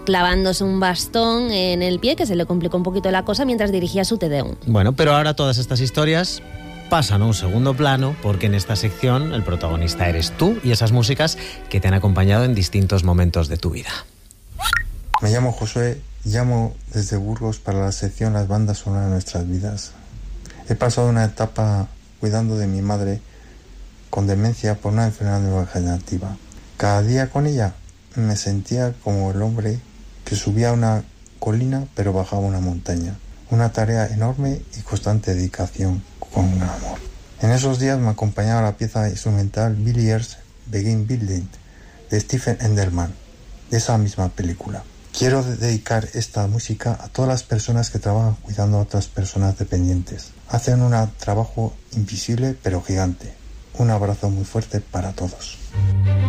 clavándose un bastón en el pie, que se le complicó un poquito la cosa mientras dirigía su Te Deum. Bueno, pero ahora todas estas historias pasan a un segundo plano, porque en esta sección el protagonista eres tú y esas músicas que te han acompañado en distintos momentos de tu vida. Me llamo Josué, llamo desde Burgos para la sección Las bandas sonoras de nuestras vidas. He pasado una etapa cuidando de mi madre con demencia por una enfermedad neurodegenerativa. Cada día con ella me sentía como el hombre que subía una colina pero bajaba una montaña. Una tarea enorme y constante dedicación con un amor. En esos días me acompañaba la pieza instrumental Billy Ear's Begin Building de Stephen Endelman, de esa misma película. Quiero dedicar esta música a todas las personas que trabajan cuidando a otras personas dependientes. Hacen un trabajo invisible pero gigante. Un abrazo muy fuerte para todos.